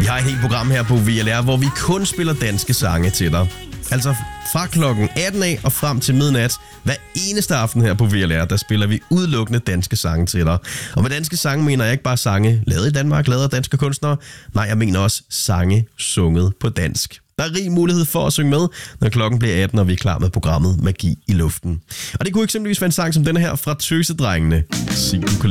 Vi har et helt program her på VLR, hvor vi kun spiller danske sange til dig. Altså fra klokken 18 af og frem til midnat, hver eneste aften her på VLR, der spiller vi udelukkende danske sange til dig. Og med danske sange mener jeg ikke bare sange lavet i Danmark, lavet af danske kunstnere. Nej, jeg mener også sange sunget på dansk. Der er rig mulighed for at synge med, når klokken bliver 18, og vi er klar med programmet Magi i luften. Og det kunne eksempelvis være en sang som denne her fra Tøsedrengene. Sig du kan